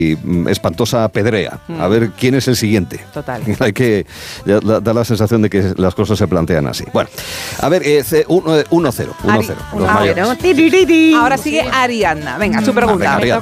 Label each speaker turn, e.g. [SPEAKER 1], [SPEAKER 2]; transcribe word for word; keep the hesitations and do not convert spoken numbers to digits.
[SPEAKER 1] y espantosa pedrea. A ver quién es el siguiente.
[SPEAKER 2] Total.
[SPEAKER 1] Hay que da, da la sensación de que las cosas se plantean así. Bueno, a ver, eh, uno cero. uno cero.
[SPEAKER 2] Ahora sigue Ariadna. Venga, su pregunta.
[SPEAKER 1] Venga, Ariadna.